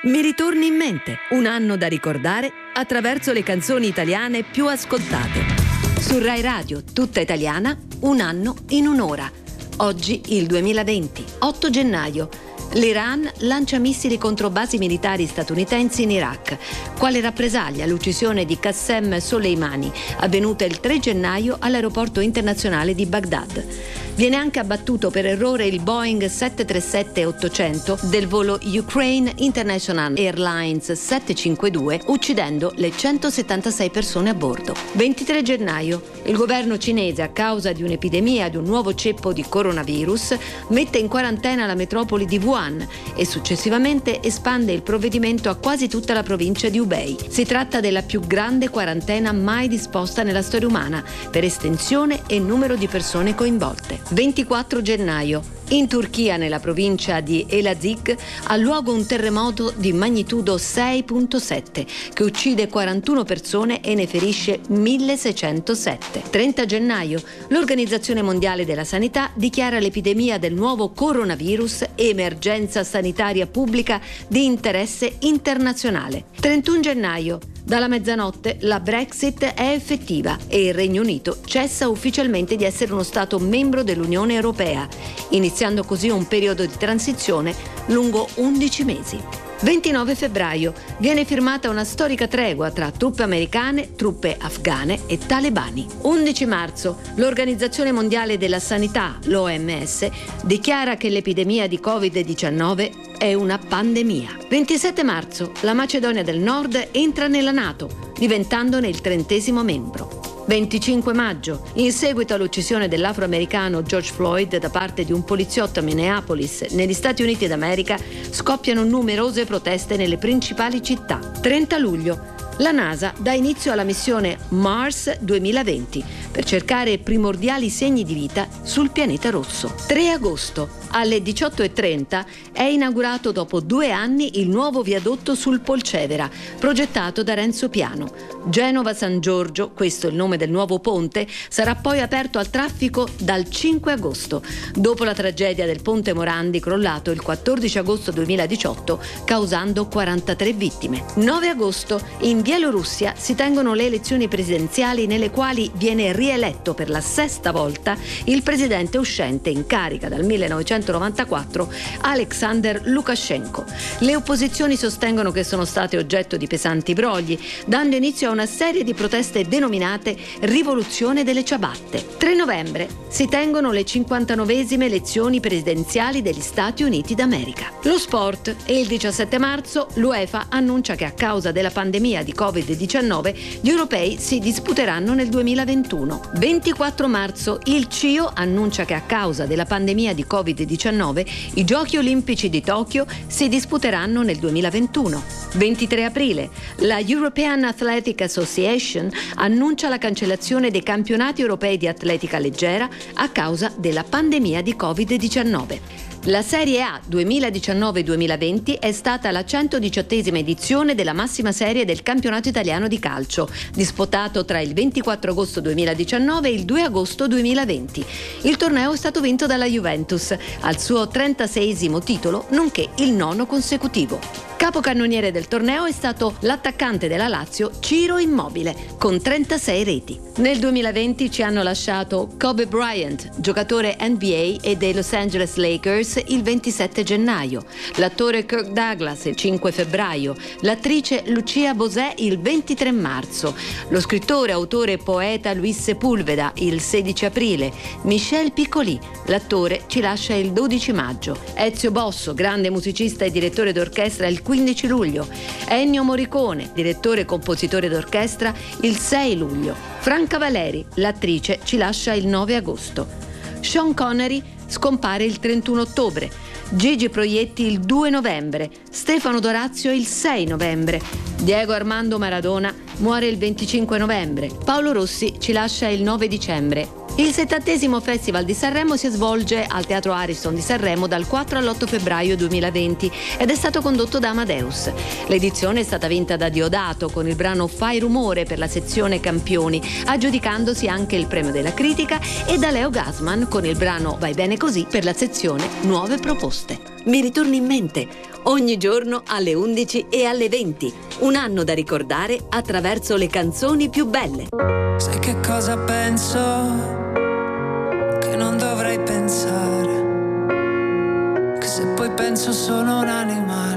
Mi ritorni in mente, un anno da ricordare attraverso le canzoni italiane più ascoltate. Su Rai Radio, tutta italiana, un anno in un'ora. Oggi il 2020, 8 gennaio. L'Iran lancia missili contro basi militari statunitensi in Iraq, quale rappresaglia all'uccisione di Qassem Soleimani, avvenuta il 3 gennaio all'aeroporto internazionale di Baghdad. Viene anche abbattuto per errore il Boeing 737-800 del volo Ukraine International Airlines 752, uccidendo le 176 persone a bordo. 23 gennaio. Il governo cinese, a causa di un'epidemia di un nuovo ceppo di coronavirus, mette in quarantena la metropoli di Wuhan e successivamente espande il provvedimento a quasi tutta la provincia di Hubei. Si tratta della più grande quarantena mai disposta nella storia umana, per estensione e numero di persone coinvolte. 24 gennaio. In Turchia, nella provincia di Elazig, ha luogo un terremoto di magnitudo 6.7 che uccide 41 persone e ne ferisce 1607. 30 gennaio. L'Organizzazione Mondiale della Sanità dichiara l'epidemia del nuovo coronavirus emergenza sanitaria pubblica di interesse internazionale. 31 gennaio. Dalla mezzanotte la Brexit è effettiva e il Regno Unito cessa ufficialmente di essere uno Stato membro dell'Unione Europea, iniziando così un periodo di transizione lungo 11 mesi. 29 febbraio viene firmata una storica tregua tra truppe americane, truppe afghane e talebani. 11 marzo l'Organizzazione Mondiale della Sanità, l'OMS, dichiara che l'epidemia di Covid-19 è una pandemia. 27 marzo la Macedonia del Nord entra nella NATO, diventandone il 30° membro. 25 maggio, in seguito all'uccisione dell'afroamericano George Floyd da parte di un poliziotto a Minneapolis, negli Stati Uniti d'America, scoppiano numerose proteste nelle principali città. 30 luglio, la NASA dà inizio alla missione Mars 2020 per cercare primordiali segni di vita sul pianeta rosso. 3 agosto, alle 18:30 è inaugurato dopo 2 anni il nuovo viadotto sul Polcevera, progettato da Renzo Piano. Genova-San Giorgio, questo è il nome del nuovo ponte, sarà poi aperto al traffico dal 5 agosto, dopo la tragedia del ponte Morandi crollato il 14 agosto 2018, causando 43 vittime. 9 agosto, in Bielorussia si tengono le elezioni presidenziali nelle quali viene rieletto per la 6ª volta il presidente uscente in carica dal 1994, Alexander Lukashenko. Le opposizioni sostengono che sono state oggetto di pesanti brogli, dando inizio a una serie di proteste denominate Rivoluzione delle ciabatte. 3 novembre si tengono le 59esime elezioni presidenziali degli Stati Uniti d'America. Lo sport, e il 17 marzo l'UEFA annuncia che a causa della pandemia di Covid-19 gli europei si disputeranno nel 2021. 24 marzo il CIO annuncia che a causa della pandemia di Covid-19 i Giochi Olimpici di Tokyo si disputeranno nel 2021. 23 aprile la European Athletic Association annuncia la cancellazione dei campionati europei di atletica leggera a causa della pandemia di Covid-19. La Serie A 2019-2020 è stata la 118esima edizione della massima serie del campionato italiano di calcio, disputato tra il 24 agosto 2019 e il 2 agosto 2020. Il torneo è stato vinto dalla Juventus, al suo 36esimo titolo, nonché il 9° consecutivo. Capocannoniere del torneo è stato l'attaccante della Lazio Ciro Immobile, con 36 reti. Nel 2020 ci hanno lasciato Kobe Bryant, giocatore NBA e dei Los Angeles Lakers, il 27 gennaio, l'attore Kirk Douglas il 5 febbraio, l'attrice Lucia Bosè il 23 marzo, lo scrittore, autore e poeta Luis Sepulveda il 16 aprile, Michel Piccoli, l'attore, ci lascia il 12 maggio, Ezio Bosso, grande musicista e direttore d'orchestra, il 15 luglio, Ennio Morricone, direttore e compositore d'orchestra, il 6 luglio, Franca Valeri, l'attrice, ci lascia il 9 agosto. Sean Connery scompare il 31 ottobre, Gigi Proietti il 2 novembre, Stefano Dorazio il 6 novembre, Diego Armando Maradona muore il 25 novembre, Paolo Rossi ci lascia il 9 dicembre. Il 70° Festival di Sanremo si svolge al Teatro Ariston di Sanremo dal 4 all'8 febbraio 2020 ed è stato condotto da Amadeus. L'edizione è stata vinta da Diodato con il brano Fai rumore per la sezione campioni, aggiudicandosi anche il premio della critica, e da Leo Gassman con il brano Vai bene così per la sezione nuove proposte. Mi ritorni in mente, ogni giorno alle 11 e alle 20. Un anno da ricordare attraverso le canzoni più belle. Sai che cosa penso? Che non dovrei pensare, che se poi penso sono un animale.